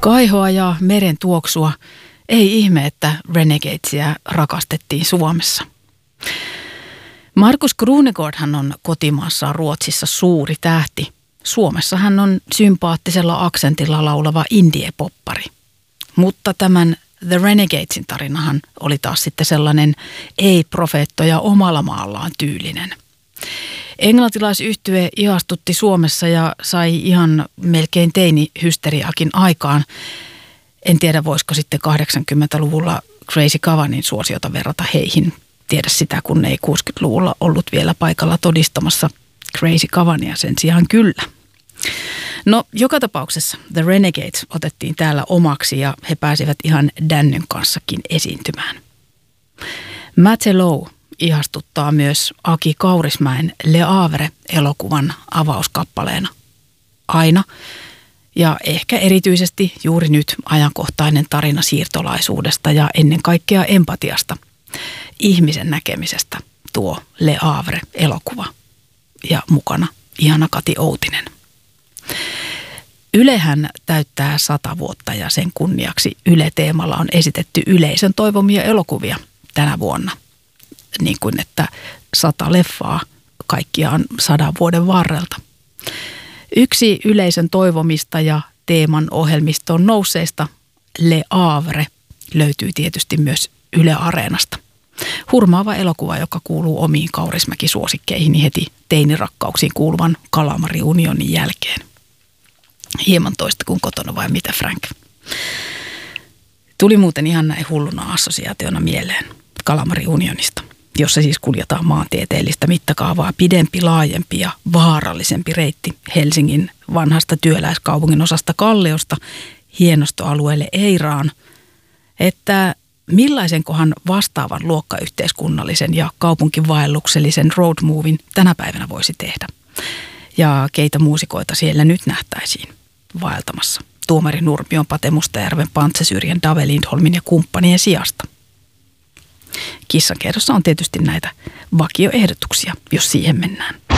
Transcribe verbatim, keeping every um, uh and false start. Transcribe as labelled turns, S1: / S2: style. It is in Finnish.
S1: Kaihoa ja meren tuoksua. Ei ihme, että Renegadesia rakastettiin Suomessa. Markus Krunegårdhan on kotimaassaan Ruotsissa suuri tähti. Suomessa hän on sympaattisella aksentilla laulava indie-poppari. Mutta tämän The Renegadesin tarinahan oli taas sitten sellainen ei-profeettoja omalla maallaan tyylinen. Englantilaisyhtye ihastutti Suomessa ja sai ihan melkein teini-hysteriaakin aikaan. En tiedä, voisiko sitten kahdeksankymmentäluvulla Crazy Cavanin suosiota verrata heihin. Tiedä sitä, kun ei kuusikymmentäluvulla ollut vielä paikalla todistamassa Crazy Cavania, sen sijaan kyllä. No, joka tapauksessa The Renegades otettiin täällä omaksi ja he pääsivät ihan Dannyn kanssakin esiintymään. Matelow ihastuttaa myös Aki Kaurismäen Le Havre-elokuvan avauskappaleena. Aina ja ehkä erityisesti juuri nyt ajankohtainen tarina siirtolaisuudesta ja ennen kaikkea empatiasta, ihmisen näkemisestä tuo Le Havre-elokuva ja mukana ihana Kati Outinen. Ylehän täyttää sata vuotta ja sen kunniaksi Yle-teemalla on esitetty yleisön toivomia elokuvia tänä vuonna. Niin kuin että sata leffaa kaikkiaan sadan vuoden varrelta. Yksi yleisön toivomista ja teeman ohjelmistoon nousseista, Le Havre, löytyy tietysti myös Yle Areenasta. Hurmaava elokuva, joka kuuluu omiin Kaurismäki-suosikkeihin heti teinirakkauksiin kuuluvan Kalamari-unionin jälkeen. Hieman toista kuin kotona vai mitä, Frank? Tuli muuten ihan näin hulluna assosiaationa mieleen Kalamari-unionista, jossa siis kuljetaan maantieteellistä mittakaavaa pidempi, laajempi ja vaarallisempi reitti Helsingin vanhasta työläiskaupungin osasta Kalliosta hienostoalueelle Eiraan, että millaisenkohan vastaavan luokkayhteiskunnallisen ja kaupunkivaelluksellisen roadmovin tänä päivänä voisi tehdä. Ja keitä muusikoita siellä nyt nähtäisiin vaeltamassa Tuomari Nurmion, Pate Mustajärven, Pantse Syrjän, Dave Lindholmin ja kumppanien sijasta. Kissankerrossa on tietysti näitä vakioehdotuksia, jos siihen mennään.